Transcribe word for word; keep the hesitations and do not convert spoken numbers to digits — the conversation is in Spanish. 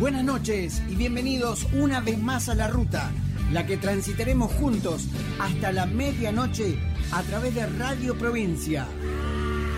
Buenas noches y bienvenidos una vez más a La Ruta, la que transitaremos juntos hasta la medianoche a través de Radio Provincia.